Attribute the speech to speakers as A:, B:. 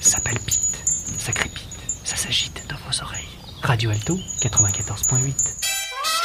A: Ça palpite, ça crépite, ça s'agite dans vos oreilles. Radio Alto 94.8.